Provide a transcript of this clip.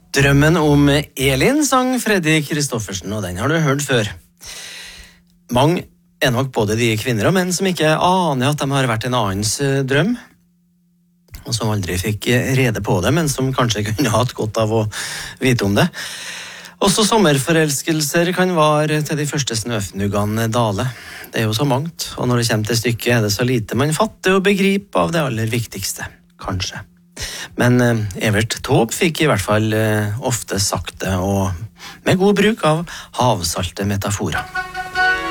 Drømmen om Elin sang Freddy Kristoffersen, og den har du hørt før. Mange er nok både de kvinner og menn som ikke aner at de har vært en annens drøm, og som aldri fikk rede på det, men som kanskje kunne hatt godt av å vite om det. Også sommerforelskelser kan vare til de første snøfnuggene dale. Det er jo så mangt, og når det kommer til stykket er det så lite man fatter og begriper av det aller viktigste, kanskje. Men Evert Taube fikk i hvert fall ofte sagt det, og med god bruk av havsalte metaforer.